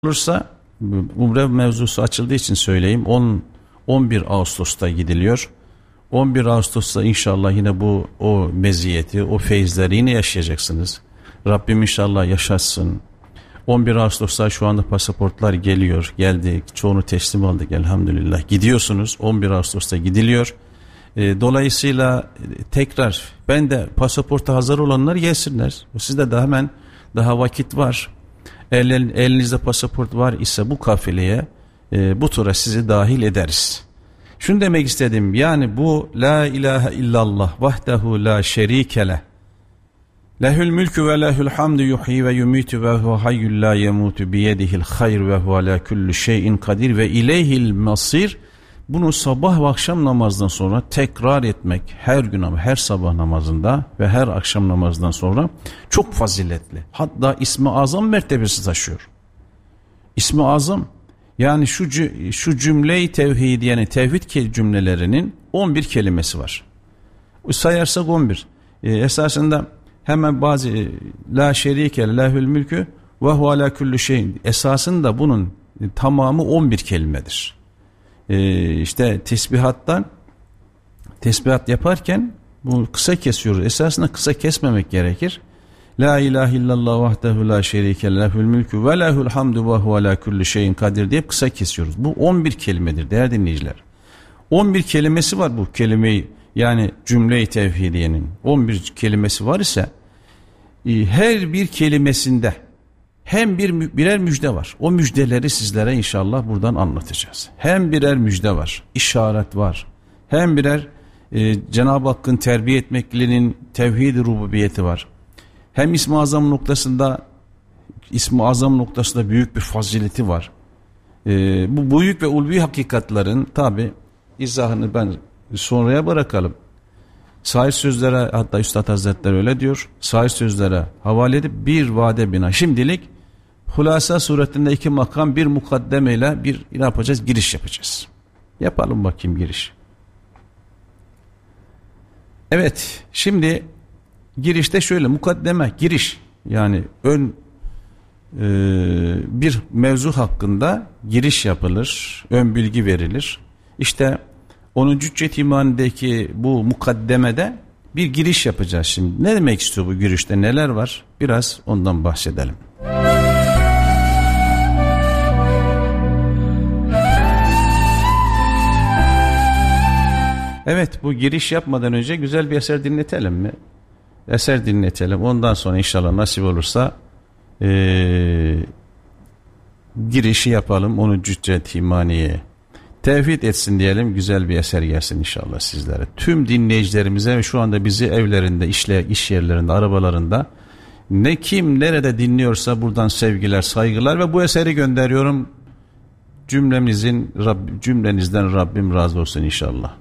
olursa Umre mevzusu açıldığı için söyleyeyim. 11 Ağustos'ta gidiliyor. 11 Ağustos'ta inşallah yine o meziyeti, o feyizleri yine yaşayacaksınız. Rabbim inşallah yaşatsın. 11 Ağustos'ta şu anda pasaportlar geliyor. Geldik. Çoğunu teslim aldık elhamdülillah. Gidiyorsunuz. 11 Ağustos'ta gidiliyor. Dolayısıyla tekrar ben de pasaporta hazır olanlar gelsinler. Sizde de hemen daha vakit var. Elinizde pasaport var ise bu kafileye, bu tura sizi dahil ederiz. Şunu demek istedim, yani bu la ilahe illallah vahdehu la şerike leh, lehül mülkü ve lehül hamdu yuhyi ve yumitu ve huve hayyul la yemutu biyedihil hayr ve huve ala kulli şeyin kadir ve ileyhil masir. Bunu sabah ve akşam namazdan sonra tekrar etmek, her gün ama her sabah namazında ve her akşam namazdan sonra çok faziletli. Hatta İsmi Azam mertebesi taşıyor. İsmi Azam, yani şu cümle-i tevhid, yani tevhid cümlelerinin 11 kelimesi var. Sayarsak 11. Esasında hemen bazı la şerike lehül mülkü ve huve ala kulli şeyin, esasında bunun tamamı 11 kelimedir. İşte tesbihat yaparken bu kısa kesiyoruz. Esasında kısa kesmemek gerekir. La ilahe illallah vahdehu la şerike lehül mülkü ve lehül hamdu ve huve ala kulli şeyin kadir deyip kısa kesiyoruz. Bu 11 kelimedir değerli dinleyiciler. 11 kelimesi var bu kelimeyi, yani cümle-i tevhidiyenin 11 kelimesi var ise her bir kelimesinde hem birer müjde var. O müjdeleri sizlere inşallah buradan anlatacağız. Hem birer müjde var, işaret var. Hem birer Cenab-ı Hakk'ın terbiye etmeklinin tevhid-i rububiyeti var. Hem İsmi Azam noktasında büyük bir fazileti var. Bu büyük ve ulvi hakikatların tabi izahını ben sonraya bırakalım. Sahih sözlere, hatta Üstad Hazretleri öyle diyor, sahih sözlere havale edip bir vade bina. Şimdilik Hulasa suretinde 2 makam, bir mukaddemeyle ne yapacağız? Giriş yapacağız. Yapalım bakayım giriş. Evet, şimdi girişte şöyle mukaddeme, giriş, yani bir mevzu hakkında giriş yapılır, ön bilgi verilir. İşte 10. Cüccet İmanı'ndaki bu mukaddemede bir giriş yapacağız şimdi. Ne demek istiyor bu girişte, neler var? Biraz ondan bahsedelim. Evet, bu giriş yapmadan önce güzel bir eser dinletelim mi? Eser dinletelim. Ondan sonra inşallah nasip olursa girişi yapalım 10. Cüccet İmani'ye. Tevhid etsin diyelim, güzel bir eser gelsin inşallah sizlere. Tüm dinleyicilerimize ve şu anda bizi evlerinde, iş yerlerinde, arabalarında kim nerede dinliyorsa buradan sevgiler, saygılar ve bu eseri gönderiyorum. Cümlenizden Rabbim razı olsun inşallah.